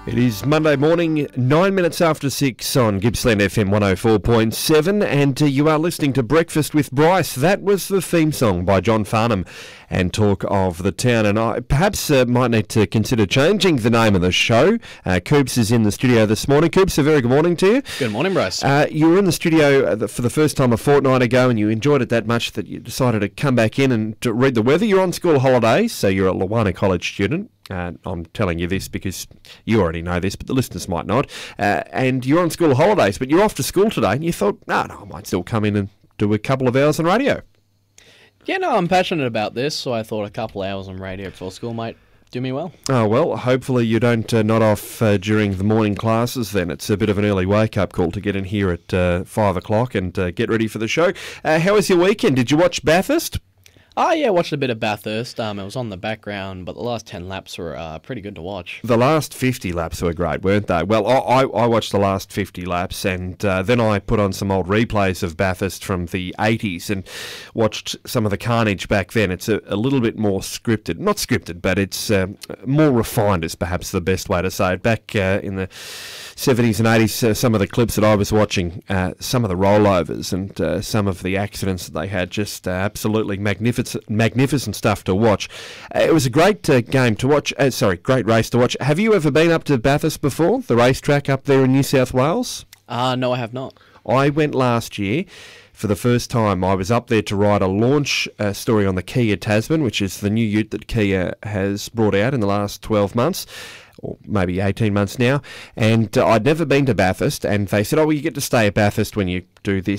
It is Monday morning, 9 minutes after 6 on Gippsland FM 104.7, and you are listening to Breakfast with Bryce. That was the theme song by John Farnham and Talk of the Town, and I perhaps might need to consider changing the name of the show. Coops is in the studio this morning. Coops, a very good morning to you. Good morning, Bryce. You were in the studio for the first time a fortnight ago, and you enjoyed it that much that you decided to come back in and to read the weather. You're on school holidays, so you're a Lawana College student. I'm telling you this because you already know this, but the listeners might not. And you're on school holidays, but you're off to school today, and you thought, no, I might still come in and do a couple of hours on radio. Yeah, no, I'm passionate about this, so I thought a couple of hours on radio before school might do me well. Oh, well, hopefully you don't nod off during the morning classes then. It's a bit of an early wake-up call to get in here at 5 o'clock and get ready for the show. How was your weekend? Did you watch Bathurst? Oh, yeah, I watched a bit of Bathurst. It was on the background, but the last 10 laps were pretty good to watch. The last 50 laps were great, weren't they? Well, I watched the last 50 laps, and then I put on some old replays of Bathurst from the 80s and watched some of the carnage back then. It's a little bit more scripted. Not scripted, but it's more refined is perhaps the best way to say it. Back in the 70s and 80s, some of the clips that I was watching, some of the rollovers and some of the accidents that they had, just absolutely magnificent stuff to watch. It was a great game to watch. Great race to watch. Have you ever been up to Bathurst before, the racetrack up there in New South Wales? No, I have not. I went last year. For the first time, I was up there to write a launch story on the Kia Tasman, which is the new ute that Kia has brought out in the last 12 months. Or maybe 18 months now, and I'd never been to Bathurst, and they said, oh, well, you get to stay at Bathurst when you do this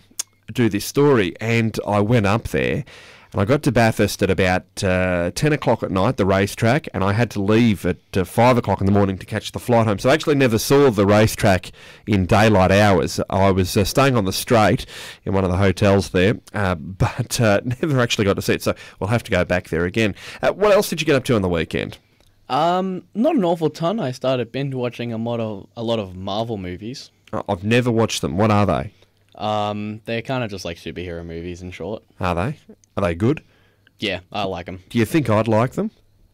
story, and I went up there, and I got to Bathurst at about 10 o'clock at night, the racetrack, and I had to leave at 5 o'clock in the morning to catch the flight home, so I actually never saw the racetrack in daylight hours. I was staying on the straight in one of the hotels there, but never actually got to see it, so we'll have to go back there again. What else did you get up to on the weekend? Not an awful ton. I started binge watching a lot of Marvel movies. I've never watched them. What are they? They're kind of just like superhero movies in short. Are they? Are they good? Yeah, I like them. Do you think I'd like them?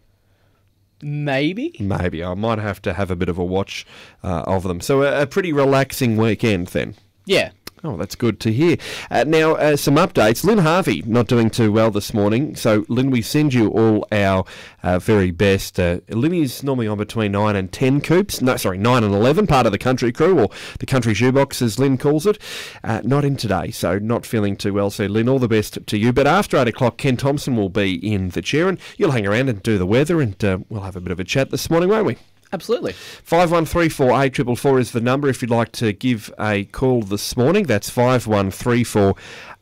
Maybe. Maybe. I might have to have a bit of a watch of them. So a pretty relaxing weekend then. Yeah. Oh, that's good to hear. Now, some updates. Lynn Harvey not doing too well this morning. So, Lynn, we send you all our very best. Lynn is normally on between 9 and 10 Coops. No, sorry, 9 and 11, part of the country crew, or the country shoebox, as Lynn calls it. Not in today, so not feeling too well. So, Lynn, all the best to you. But after 8 o'clock, Ken Thompson will be in the chair, and you'll hang around and do the weather, and we'll have a bit of a chat this morning, won't we? Absolutely. 5134 is the number if you'd like to give a call this morning. That's 5134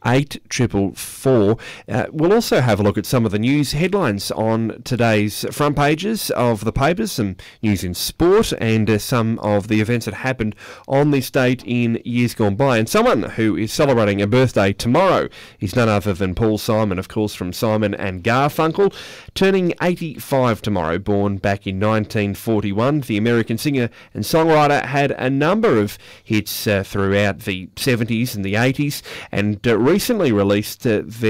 we'll also have a look at some of the news headlines on today's front pages of the papers, some news in sport, and some of the events that happened on this date in years gone by. And someone who is celebrating a birthday tomorrow is none other than Paul Simon, of course, from Simon and Garfunkel, turning 85 tomorrow, born back in 1941. The American singer and songwriter had a number of hits throughout the 70s and the 80s, and recently released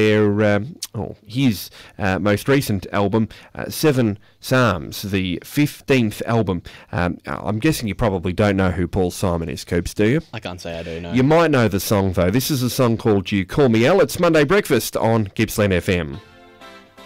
his most recent album, Seven Psalms, the 15th album. I'm guessing you probably don't know who Paul Simon is, Coops, do you? I can't say I do, no. You might know the song, though. This is a song called You Call Me Elle. It's Monday Breakfast on Gippsland FM.